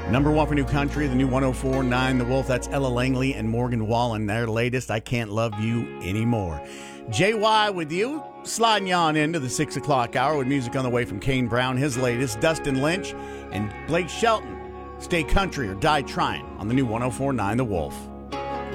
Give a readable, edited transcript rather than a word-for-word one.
Number one for new country, the new 104.9 The Wolf. That's Ella Langley and Morgan Wallen. Their latest, I Can't Love You Anymore. JY with you, sliding you on into the 6 o'clock hour with music on the way from Kane Brown, his latest, Dustin Lynch, and Blake Shelton. Stay country or die trying on the new 104.9 The Wolf.